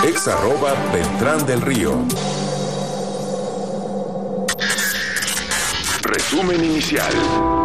@Beltrán del Río. Resumen inicial.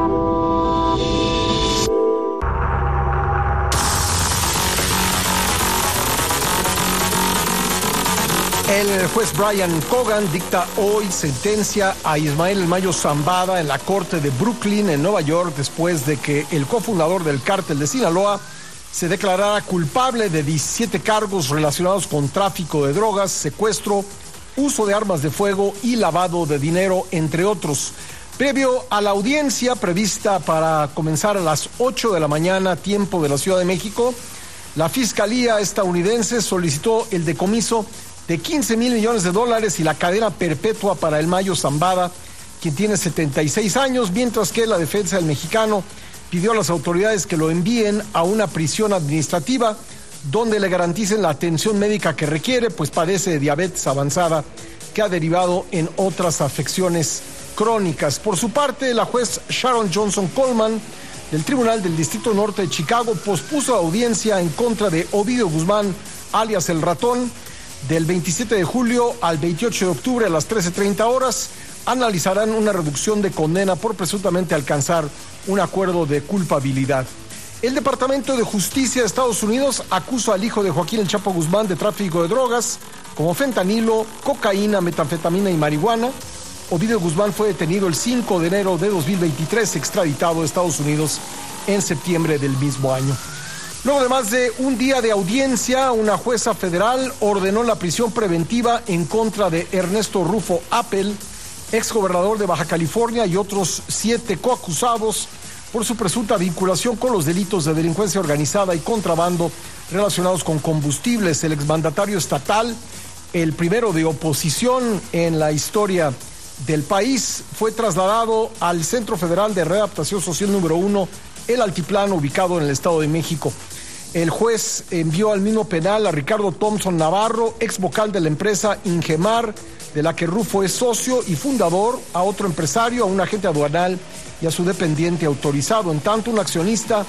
El juez Brian Cogan dicta hoy sentencia a Ismael El Mayo Zambada en la corte de Brooklyn, en Nueva York, después de que el cofundador del cártel de Sinaloa se declarara culpable de 17 cargos relacionados con tráfico de drogas, secuestro, uso de armas de fuego y lavado de dinero, entre otros. Previo a la audiencia prevista para comenzar a las 8 de la mañana, tiempo de la Ciudad de México, la Fiscalía estadounidense solicitó el decomiso de $15 mil millones y la cadena perpetua para El Mayo Zambada, quien tiene 76 años, mientras que la defensa del mexicano pidió a las autoridades que lo envíen a una prisión administrativa donde le garanticen la atención médica que requiere, pues padece de diabetes avanzada que ha derivado en otras afecciones crónicas. Por su parte, la juez Sharon Johnson Coleman del Tribunal del Distrito Norte de Chicago pospuso la audiencia en contra de Ovidio Guzmán, alias El Ratón, del 27 de julio al 28 de octubre a las 13:30 horas. Analizarán una reducción de condena por presuntamente alcanzar un acuerdo de culpabilidad. El Departamento de Justicia de Estados Unidos acusa al hijo de Joaquín El Chapo Guzmán de tráfico de drogas como fentanilo, cocaína, metanfetamina y marihuana. Ovidio Guzmán fue detenido el 5 de enero de 2023, extraditado a Estados Unidos en septiembre del mismo año. Luego de más de un día de audiencia, una jueza federal ordenó la prisión preventiva en contra de Ernesto Rufo Appel, exgobernador de Baja California, y otros 7 coacusados por su presunta vinculación con los delitos de delincuencia organizada y contrabando relacionados con combustibles. El exmandatario estatal, el primero de oposición en la historia del país, fue trasladado al Centro Federal de Readaptación Social número 1, El Altiplano, ubicado en el Estado de México. El juez envió al mismo penal a Ricardo Thompson Navarro, ex vocal de la empresa Ingemar, de la que Rufo es socio y fundador, a otro empresario, a un agente aduanal y a su dependiente autorizado. En tanto, una accionista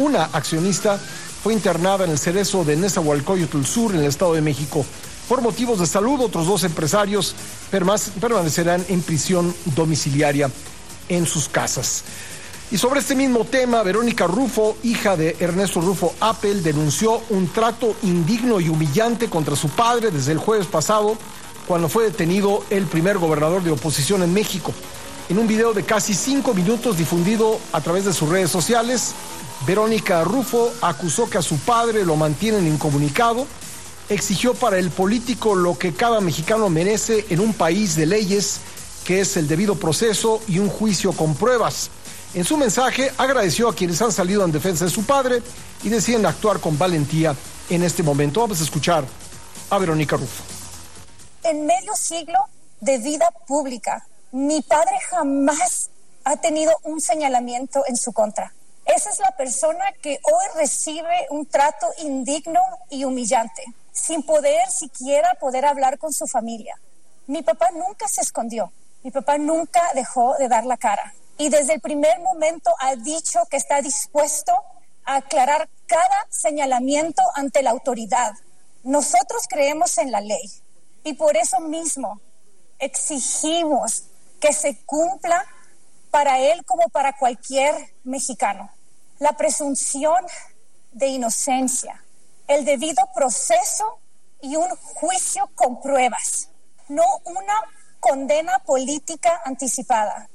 fue internada en el Cerezo de Nezahualcóyotl Sur, en el Estado de México. Por motivos de salud, otros 2 empresarios permanecerán en prisión domiciliaria en sus casas. Y sobre este mismo tema, Verónica Rufo, hija de Ernesto Rufo Appel, denunció un trato indigno y humillante contra su padre desde el jueves pasado, cuando fue detenido el primer gobernador de oposición en México. En un video de casi 5 minutos difundido a través de sus redes sociales, Verónica Rufo acusó que a su padre lo mantienen incomunicado, exigió para el político lo que cada mexicano merece en un país de leyes, que es el debido proceso y un juicio con pruebas. En su mensaje agradeció a quienes han salido en defensa de su padre y deciden actuar con valentía en este momento. Vamos a escuchar a Verónica Rufo. En medio siglo de vida pública, mi padre jamás ha tenido un señalamiento en su contra. Esa es la persona que hoy recibe un trato indigno y humillante, sin poder siquiera hablar con su familia. Mi papá nunca se escondió, mi papá nunca dejó de dar la cara. Y desde el primer momento ha dicho que está dispuesto a aclarar cada señalamiento ante la autoridad. Nosotros creemos en la ley y por eso mismo exigimos que se cumpla para él como para cualquier mexicano la presunción de inocencia, el debido proceso y un juicio con pruebas, no una condena política anticipada.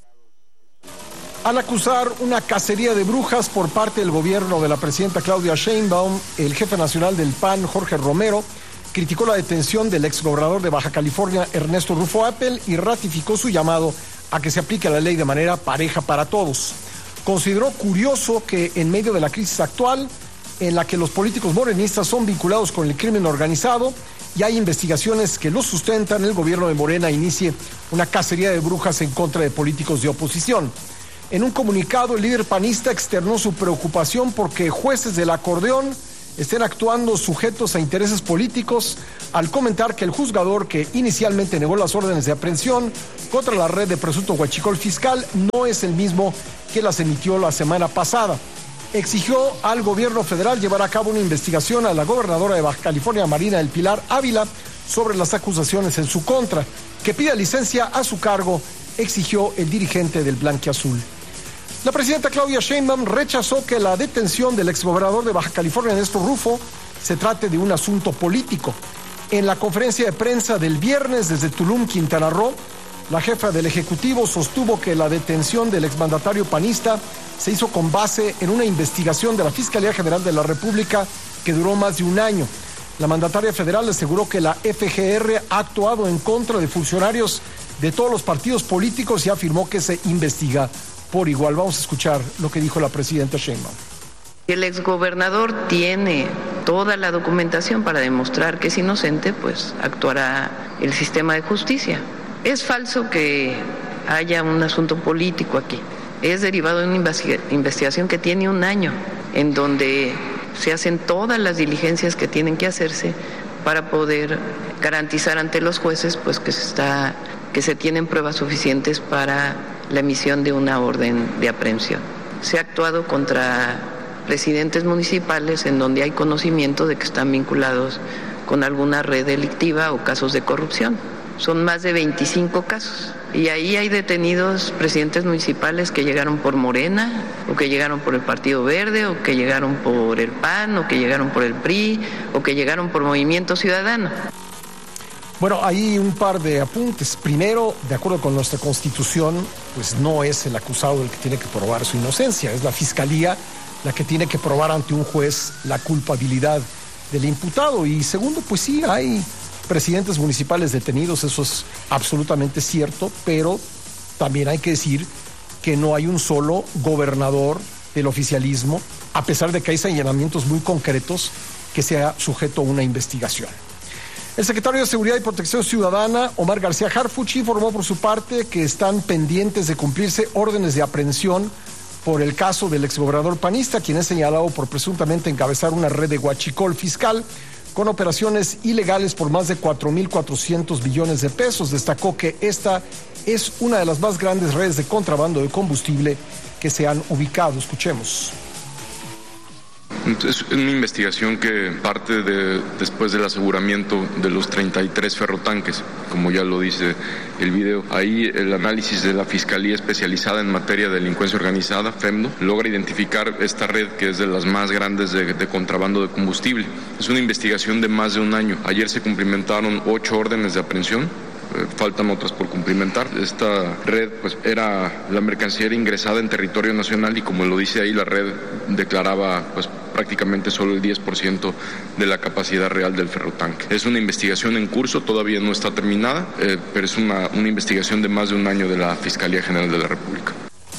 Al acusar una cacería de brujas por parte del gobierno de la presidenta Claudia Sheinbaum, el jefe nacional del PAN, Jorge Romero, criticó la detención del exgobernador de Baja California, Ernesto Rufo Appel, y ratificó su llamado a que se aplique la ley de manera pareja para todos. Consideró curioso que en medio de la crisis actual, en la que los políticos morenistas son vinculados con el crimen organizado y hay investigaciones que lo sustentan, el gobierno de Morena inicie una cacería de brujas en contra de políticos de oposición. En un comunicado, el líder panista externó su preocupación porque jueces del acordeón estén actuando sujetos a intereses políticos, al comentar que el juzgador que inicialmente negó las órdenes de aprehensión contra la red de presunto huachicol fiscal no es el mismo que las emitió la semana pasada. exigió al gobierno federal llevar a cabo una investigación a la gobernadora de Baja California, Marina del Pilar Ávila, sobre las acusaciones en su contra. Que pida licencia a su cargo, exigió el dirigente del blanquiazul. La presidenta Claudia Sheinbaum rechazó que la detención del exgobernador de Baja California, Néstor Rufo, se trate de un asunto político. En la conferencia de prensa del viernes desde Tulum, Quintana Roo, la jefa del Ejecutivo sostuvo que la detención del exmandatario panista se hizo con base en una investigación de la Fiscalía General de la República que duró más de un año. La mandataria federal aseguró que la FGR ha actuado en contra de funcionarios de todos los partidos políticos y afirmó que se investiga por igual. Vamos a escuchar lo que dijo la presidenta Sheinbaum. El exgobernador tiene toda la documentación para demostrar que es inocente, pues actuará el sistema de justicia. Es falso que haya un asunto político aquí. Es derivado de una investigación que tiene un año, en donde se hacen todas las diligencias que tienen que hacerse para poder garantizar ante los jueces pues que se tienen pruebas suficientes para la emisión de una orden de aprehensión. Se ha actuado contra presidentes municipales en donde hay conocimiento de que están vinculados con alguna red delictiva o casos de corrupción. Son más de 25 casos. Y ahí hay detenidos presidentes municipales que llegaron por Morena, o que llegaron por el Partido Verde, o que llegaron por el PAN, o que llegaron por el PRI, o que llegaron por Movimiento Ciudadano. Bueno, hay un par de apuntes. Primero, de acuerdo con nuestra Constitución, pues no es el acusado el que tiene que probar su inocencia, es la Fiscalía la que tiene que probar ante un juez la culpabilidad del imputado. Y segundo, pues sí, hay presidentes municipales detenidos, eso es absolutamente cierto, pero también hay que decir que no hay un solo gobernador del oficialismo, a pesar de que hay señalamientos muy concretos, que sea sujeto a una investigación. El secretario de Seguridad y Protección Ciudadana, Omar García Harfuch, informó por su parte que están pendientes de cumplirse órdenes de aprehensión por el caso del exgobernador panista, quien es señalado por presuntamente encabezar una red de huachicol fiscal con operaciones ilegales por más de 4.400 billones de pesos. Destacó que esta es una de las más grandes redes de contrabando de combustible que se han ubicado. Escuchemos. Es una investigación que parte después del aseguramiento de los 33 ferrotanques, como ya lo dice el video. Ahí el análisis de la Fiscalía Especializada en Materia de Delincuencia Organizada, FEMDO, logra identificar esta red que es de las más grandes de contrabando de combustible. Es una investigación de más de un año. Ayer se cumplimentaron 8 órdenes de aprehensión. Faltan otras por cumplimentar. Esta red pues era la mercancía era ingresada en territorio nacional y como lo dice ahí la red declaraba pues prácticamente solo el 10% de la capacidad real del ferrotanque. Es una investigación en curso, todavía no está terminada, pero es una investigación de más de un año de la Fiscalía General de la República.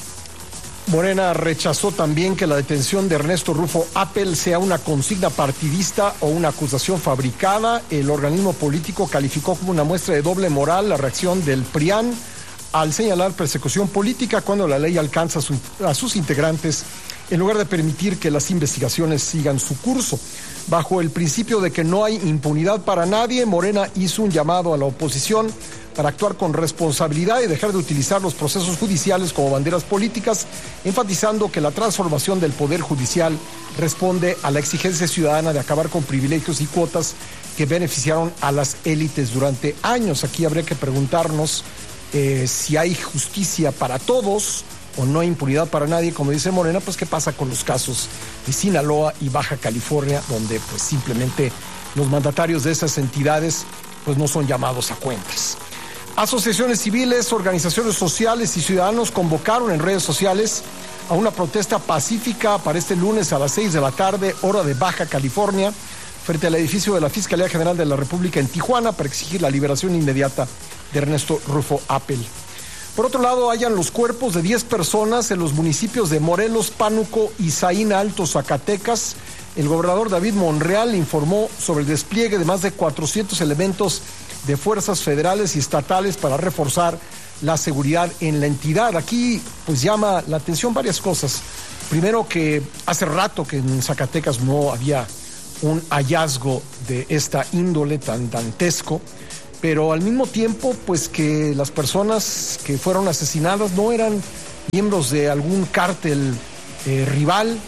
Morena rechazó también que la detención de Ernesto Rufo Appel sea una consigna partidista o una acusación fabricada. El organismo político calificó como una muestra de doble moral la reacción del PRIAN al señalar persecución política cuando la ley alcanza a sus integrantes en lugar de permitir que las investigaciones sigan su curso. Bajo el principio de que no hay impunidad para nadie, Morena hizo un llamado a la oposición para actuar con responsabilidad y dejar de utilizar los procesos judiciales como banderas políticas, enfatizando que la transformación del Poder Judicial responde a la exigencia ciudadana de acabar con privilegios y cuotas que beneficiaron a las élites durante años. Aquí habría que preguntarnos si hay justicia para todos o no hay impunidad para nadie, como dice Morena, pues qué pasa con los casos de Sinaloa y Baja California, donde pues simplemente los mandatarios de esas entidades pues no son llamados a cuentas. Asociaciones civiles, organizaciones sociales y ciudadanos convocaron en redes sociales a una protesta pacífica para este lunes a las 6 de la tarde, hora de Baja California, frente al edificio de la Fiscalía General de la República en Tijuana para exigir la liberación inmediata de Ernesto Rufo Appel. Por otro lado, hallan los cuerpos de 10 personas en los municipios de Morelos, Pánuco y Zaina Alto, Zacatecas. El gobernador David Monreal informó sobre el despliegue de más de 400 elementos de fuerzas federales y estatales para reforzar la seguridad en la entidad. Aquí pues llama la atención varias cosas. Primero, que hace rato que en Zacatecas no había un hallazgo de esta índole tan dantesco, pero al mismo tiempo pues que las personas que fueron asesinadas no eran miembros de algún cártel rival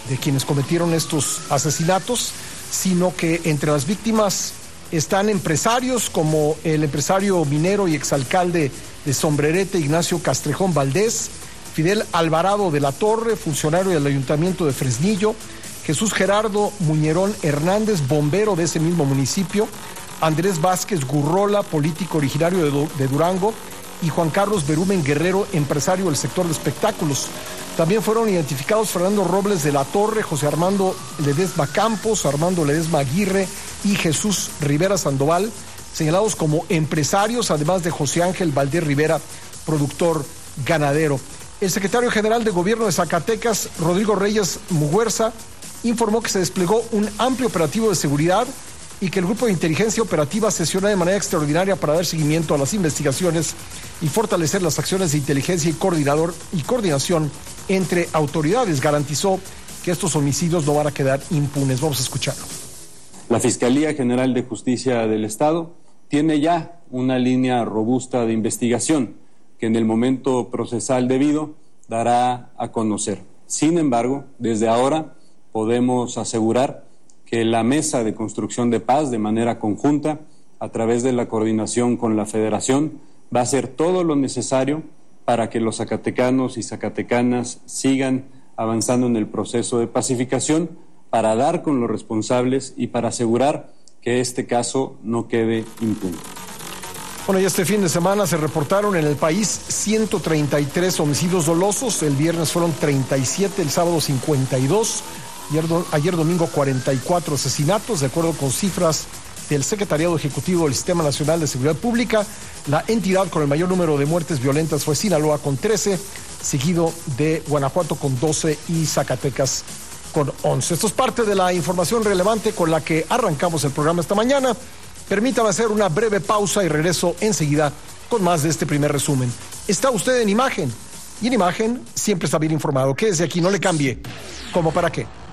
de quienes cometieron estos asesinatos, sino que entre las víctimas están empresarios como el empresario minero y exalcalde de Sombrerete, Ignacio Castrejón Valdés, Fidel Alvarado de la Torre, funcionario del Ayuntamiento de Fresnillo, Jesús Gerardo Muñerón Hernández, bombero de ese mismo municipio, Andrés Vázquez Gurrola, político originario de Durango, y Juan Carlos Berumen Guerrero, empresario del sector de espectáculos. También fueron identificados Fernando Robles de la Torre, José Armando Ledesma Campos, Armando Ledesma Aguirre y Jesús Rivera Sandoval, señalados como empresarios, además de José Ángel Valdés Rivera, productor ganadero. El secretario general de Gobierno de Zacatecas, Rodrigo Reyes Muguerza, informó que se desplegó un amplio operativo de seguridad y que el Grupo de Inteligencia Operativa sesiona de manera extraordinaria para dar seguimiento a las investigaciones y fortalecer las acciones de inteligencia y coordinación entre autoridades. Garantizó que estos homicidios no van a quedar impunes. Vamos a escucharlo. La Fiscalía General de Justicia del Estado tiene ya una línea robusta de investigación que en el momento procesal debido dará a conocer. Sin embargo, desde ahora podemos asegurar que la Mesa de Construcción de Paz, de manera conjunta, a través de la coordinación con la Federación, va a hacer todo lo necesario para que los zacatecanos y zacatecanas sigan avanzando en el proceso de pacificación, para dar con los responsables y para asegurar que este caso no quede impune. Bueno, y este fin de semana se reportaron en el país 133 homicidios dolosos. El viernes fueron 37, el sábado 52. Ayer domingo 44 asesinatos, de acuerdo con cifras del Secretariado Ejecutivo del Sistema Nacional de Seguridad Pública. La entidad con el mayor número de muertes violentas fue Sinaloa con 13, seguido de Guanajuato con 12 y Zacatecas con 11. Esto es parte de la información relevante con la que arrancamos el programa esta mañana. Permítame hacer una breve pausa y regreso enseguida con más de este primer resumen. Está usted en Imagen, y en Imagen siempre está bien informado. Quédese aquí, no le cambie. ¿Cómo para qué?